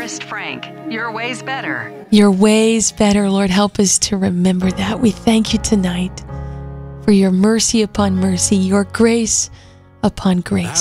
Honest Frank, your way's better. Your way's better, Lord. Help us to remember that. We thank you tonight for your mercy upon mercy, your grace upon grace.